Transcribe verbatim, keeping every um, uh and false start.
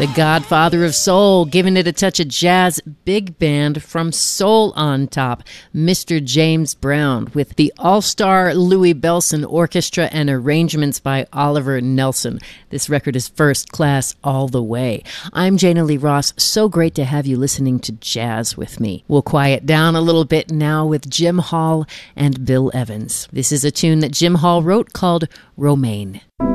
The godfather of soul, giving it a touch of jazz, big band from Soul on Top, Mister James Brown, with the all-star Louis Bellson Orchestra and arrangements by Oliver Nelson. This record is first class all the way. I'm Jana Lee Ross. So great to have you listening to jazz with me. We'll quiet down a little bit now with Jim Hall and Bill Evans. This is a tune that Jim Hall wrote called Romaine.